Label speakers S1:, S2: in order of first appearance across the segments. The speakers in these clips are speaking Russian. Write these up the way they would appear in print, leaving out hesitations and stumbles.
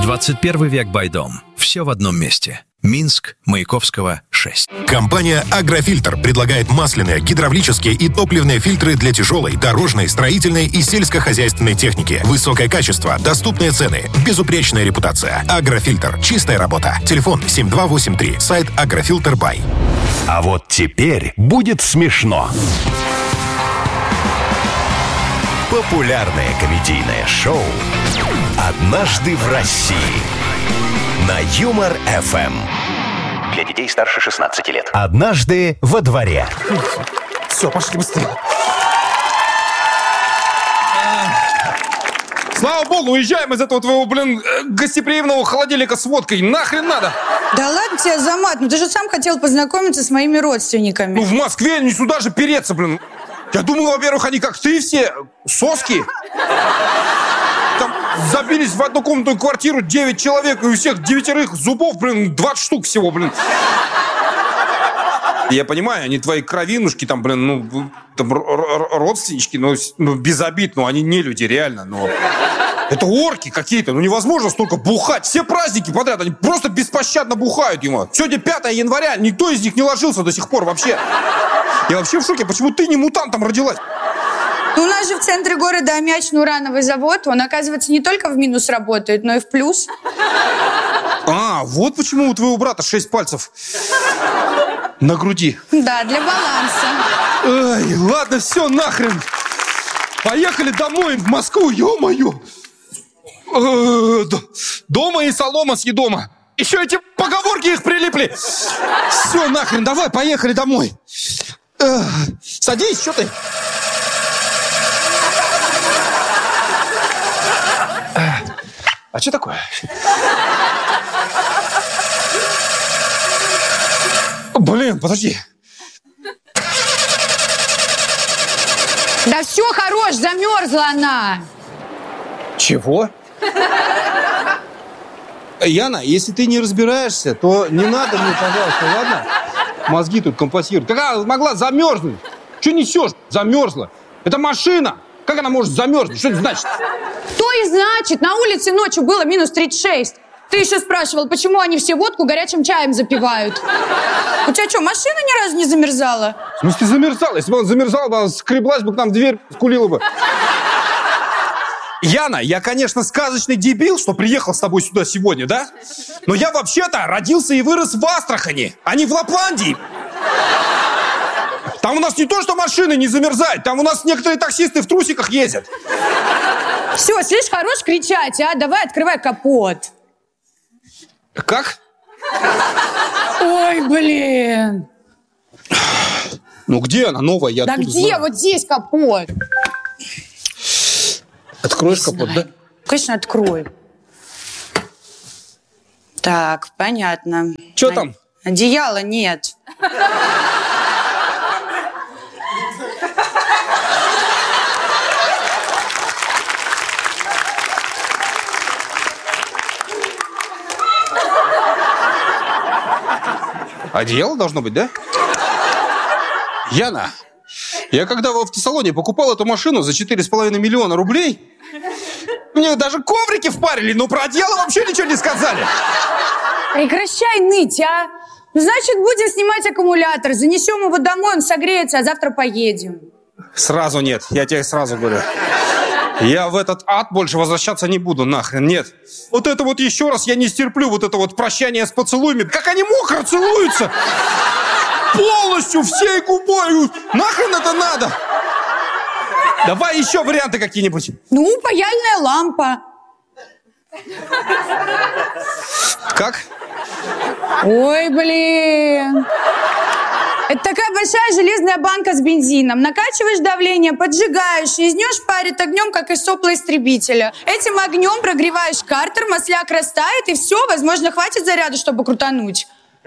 S1: 21 век Байдом. Все в одном месте. Минск, Маяковского, 6.
S2: Компания «Агрофильтр» предлагает масляные, гидравлические и топливные фильтры для тяжелой, дорожной, строительной и сельскохозяйственной техники. Высокое качество, доступные цены, безупречная репутация. «Агрофильтр» — чистая работа. Телефон 7283. Сайт «Агрофильтр.бай».
S3: А вот теперь будет смешно. Популярное комедийное шоу «Однажды в России» на Юмор ФМ.
S4: Для детей старше 16 лет.
S3: Однажды во дворе.
S5: Все, пошли быстрее. Слава богу, уезжаем из этого твоего, гостеприимного холодильника с водкой. Нахрен надо?
S6: Да ладно тебе, Азамат, ты же сам хотел познакомиться с моими родственниками.
S5: В Москве не сюда же переться, Я думал, во-первых, они как ты все, соски. Там забились в одну комнатную квартиру 9 человек, и у всех 9 зубов, 20 штук всего, Я понимаю, они твои кровинушки, там, родственнички, без обид, они не люди, реально, Это орки какие-то, невозможно столько бухать. Все праздники подряд, они просто беспощадно бухают ему. Сегодня 5 января, никто из них не ложился до сих пор вообще. Я вообще в шоке, почему ты не мутантом родилась?
S6: У нас же в центре города аммиачный урановый завод. Он, оказывается, не только в минус работает, но и в плюс.
S5: Вот почему у твоего брата 6 пальцев на груди.
S6: Да, для баланса.
S5: Ай, ладно, все, нахрен. Поехали домой, в Москву, ё-моё. Дома и солома съедома. Еще эти поговорки их прилипли. Все, нахрен, давай, поехали домой. Садись, что ты? А что такое? Подожди.
S6: Да все, хорош, замерзла она.
S5: Чего? Яна, если ты не разбираешься, то не надо мне, пожалуйста, ладно? Мозги тут компостируют. Как она могла замерзнуть? Что несешь? Замерзла. Это машина. Как она может замерзнуть? Что это значит?
S6: То и значит. На улице ночью было минус 36. Ты еще спрашивал, почему они все водку горячим чаем запивают. У тебя что, машина ни разу не замерзала?
S5: В смысле замерзала? Если бы она замерзала, она скреблась бы к нам в дверь, скулила бы. Яна, я, конечно, сказочный дебил, что приехал с тобой сюда сегодня, да? Но я вообще-то родился и вырос в Астрахани, а не в Лапландии. Там у нас не то, что машины не замерзают, там у нас некоторые таксисты в трусиках ездят.
S6: Все, слышь, хорош кричать, а? Давай открывай капот.
S5: Как?
S6: Ой, блин.
S5: Где она новая? Я
S6: да где? Знаю. Вот здесь капот.
S5: Откроешь капот, да?
S6: Конечно, открою. Так, понятно.
S5: Что там?
S6: Одеяла нет.
S5: Одеяло должно быть, да? Яна, я когда в автосалоне покупал эту машину за 4,5 миллиона рублей, мне даже коврики впарили, но про одеяло вообще ничего не сказали.
S6: Прекращай ныть, а? Значит, будем снимать аккумулятор, занесем его домой, он согреется, а завтра поедем.
S5: Сразу нет, я тебе сразу говорю. Я в этот ад больше возвращаться не буду, нахрен, нет. Вот это вот еще раз я не стерплю, вот это вот прощание с поцелуями. Как они мокро целуются! Полностью, всей губой! Нахрен это надо? Давай еще варианты какие-нибудь.
S6: Паяльная лампа.
S5: Как?
S6: Ой, блин. Это такая большая железная банка с бензином. Накачиваешь давление, поджигаешь, и из нее шпарит огнем, как из сопла истребителя. Этим огнем прогреваешь картер, масляк растает, и все, возможно, хватит заряда, чтобы крутануть.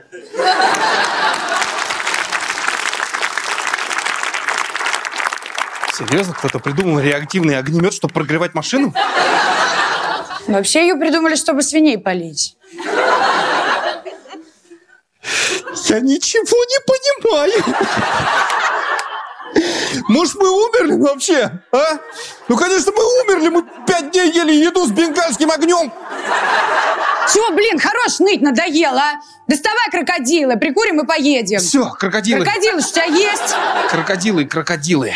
S5: Серьезно? Кто-то придумал реактивный огнемет, чтобы прогревать машину?
S6: Вообще ее придумали, чтобы свиней полить.
S5: Я ничего не понимаю. Может, мы умерли вообще, а? Ну, конечно, мы умерли. Мы 5 дней ели еду с бенгальским огнем.
S6: Все, блин, хорош ныть, надоело, а? Доставай крокодилы, прикурим и поедем.
S5: Все, крокодилы.
S6: Крокодилы ж у тебя есть?
S5: Крокодилы.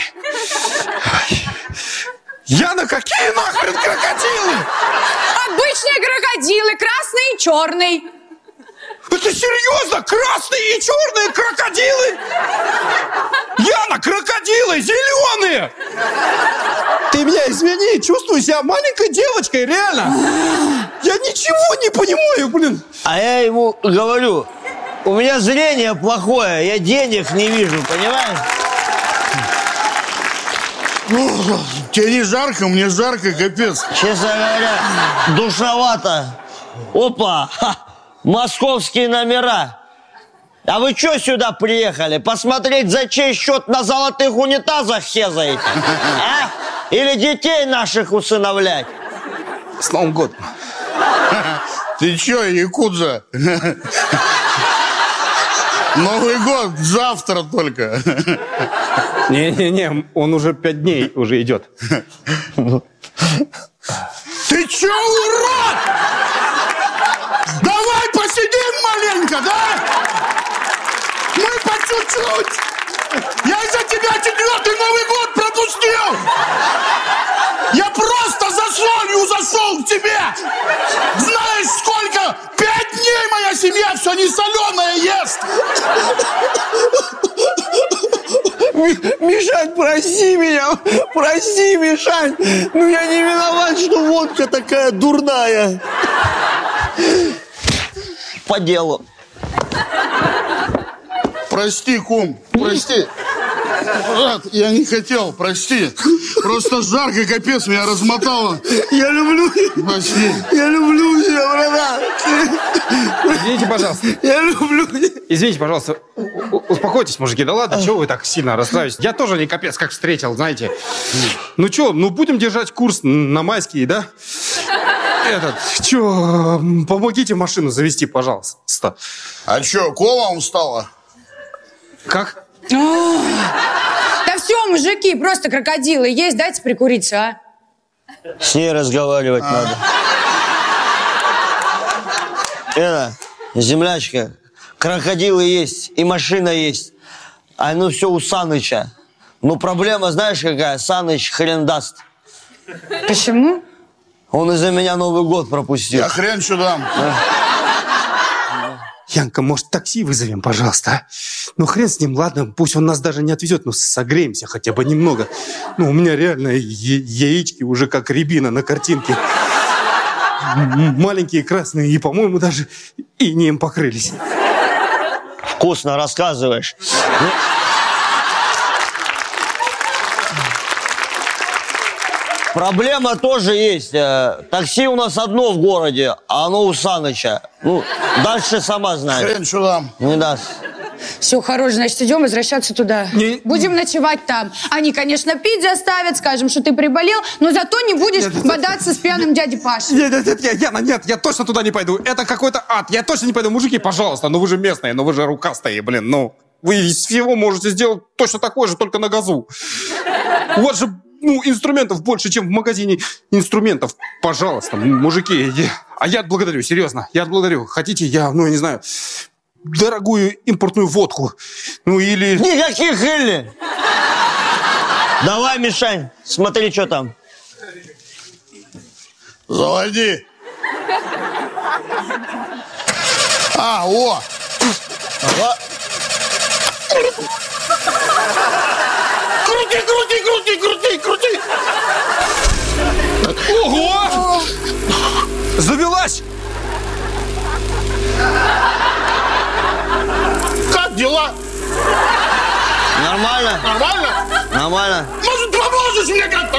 S5: Яна, какие нахрен крокодилы?
S6: Обычные крокодилы, красный и черный.
S5: Это серьезно? Красные и черные крокодилы? Яна, крокодилы зеленые! Ты меня извини, чувствую себя маленькой девочкой, реально. Я ничего не понимаю, блин.
S7: А я ему говорю, у меня зрение плохое, я денег не вижу, понимаешь?
S8: Тебе не жарко, мне жарко, капец.
S7: Честно говоря, душновато. Опа, московские номера. А вы что сюда приехали? Посмотреть, за чей счет на золотых унитазах хезаете? А? Или детей наших усыновлять?
S5: С Новым годом.
S8: Ты чё, якудза? Новый год завтра только.
S5: Не, он уже 5 дней уже идет.
S8: Ты чё, урод? Давай посидим маленько, да? Мы по чуть-чуть. Я из-за тебя 4-й Новый год пропустил. Я просто за солью зашел к тебе. Знаешь, сколько? 5 дней моя семья все не соленое ест.
S7: Мишань, прости меня, прости, Мишань. Ну я не виноват, что водка такая дурная. По делу.
S8: Прости, кум, прости. Брат, я не хотел, прости. Просто жарко, капец, меня размотало.
S7: Я люблю,
S8: Прости.
S7: я люблю тебя, братан.
S5: Извините, пожалуйста.
S7: Я люблю.
S5: Извините, пожалуйста. Успокойтесь, мужики. Да ладно, чего вы так сильно расстраиваетесь? Я тоже не капец как встретил, знаете. Ну что, будем держать курс на майские, да? Помогите машину завести, пожалуйста.
S8: А чё, кома устала?
S5: Как?
S6: Да все, мужики, просто крокодилы есть, дайте прикуриться, а?
S7: С ней разговаривать надо. Землячка, крокодилы есть и машина есть. А ну все у Саныча. Ну проблема знаешь какая? Саныч хрен даст.
S6: Почему?
S7: Он из-за меня Новый год пропустил.
S8: Я хрен сюда.
S5: Янка, может, такси вызовем, пожалуйста, а? Ну, хрен с ним, ладно, пусть он нас даже не отвезет, но согреемся хотя бы немного. Ну, у меня реально яички уже как рябина на картинке. Маленькие, красные, и, по-моему, даже инеем покрылись.
S7: Вкусно рассказываешь. Проблема тоже есть. Такси у нас одно в городе, а оно у Саныча. Ну, дальше сама знаешь.
S8: Хрен сюда.
S7: Не даст.
S6: Все, хорош, значит, идем возвращаться туда. Будем ночевать там. Они, конечно, пить заставят, скажем, что ты приболел, но зато не будешь бодаться с пьяным дядей Пашей.
S5: Нет, я точно туда не пойду. Это какой-то ад. Я точно не пойду. Мужики, пожалуйста, ну вы же местные, ну вы же рукастые, блин, ну. Вы из всего можете сделать точно такое же, только на газу. У вас же, инструментов больше, чем в магазине инструментов. Пожалуйста, мужики. Я отблагодарю, серьезно. Я отблагодарю. Хотите, я не знаю, дорогую импортную водку. Ну или...
S7: Никаких или. Давай, Мишань, смотри, что там.
S8: Заводи. О! Крути!
S5: Ого! Завелась!
S8: Как дела?
S7: Нормально?
S8: Нормально?
S7: Нормально.
S8: Может, поможешь мне как-то?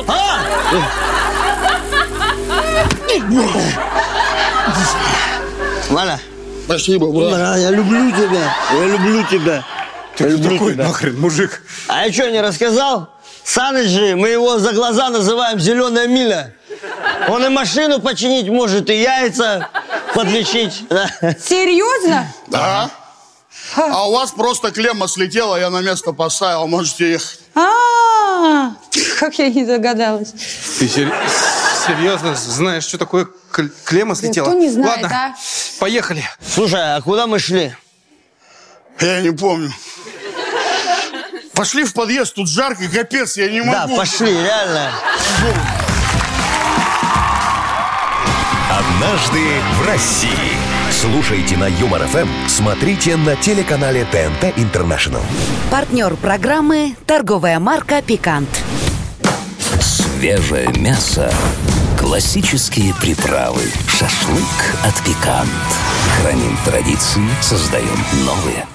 S7: Валя.
S8: Спасибо, брат.
S7: Я люблю тебя. Я люблю тебя.
S5: Ты кто такой нахрен, мужик?
S7: А я что, не рассказал? Саныч же, мы его за глаза называем «Зеленая миля». Он и машину починить может, и яйца подлечить.
S6: Серьезно?
S8: Да. А у вас просто клемма слетела, я на место поставил, можете ехать.
S6: Как я не догадалась.
S5: Ты серьезно знаешь, что такое клемма слетела?
S6: Кто не знает,
S5: Ладно,
S6: а?
S5: поехали.
S7: Слушай, а куда мы шли?
S8: Я не помню. Пошли в подъезд, тут жарко, капец, я не могу.
S7: Да, пошли, реально.
S3: «Однажды в России». Слушайте на Юмор ФМ, смотрите на телеканале ТНТ Интернешнл.
S9: Партнер программы «Торговая марка «Пикант».
S10: Свежее мясо, классические приправы, шашлык от «Пикант». Храним традиции, создаем новые.